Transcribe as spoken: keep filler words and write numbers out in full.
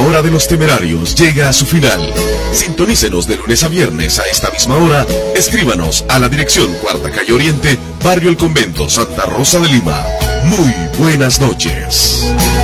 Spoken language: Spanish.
Hora de los Temerarios llega a su final. Sintonícenos de lunes a viernes a esta misma hora. Escríbanos a la dirección Cuarta Calle Oriente, Barrio El Convento, Santa Rosa de Lima. Muy buenas noches.